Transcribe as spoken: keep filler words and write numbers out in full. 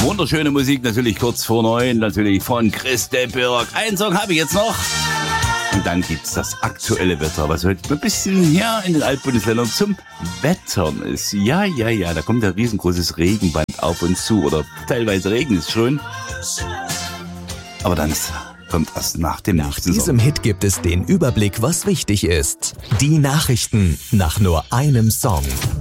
Wunderschöne Musik, natürlich kurz vor neun, natürlich von Chris de Burgh. Einen Song habe ich jetzt noch. Und dann gibt's das aktuelle Wetter, was heute ein bisschen hier in den Altbundesländern zum Wettern ist. Ja, ja, ja, da kommt ein riesengroßes Regenband auf uns zu. Oder teilweise Regen ist schön. Aber dann ist, kommt erst nach dem Nach nächsten diesem Song. Hit gibt es den Überblick, was wichtig ist. Die Nachrichten nach nur einem Song.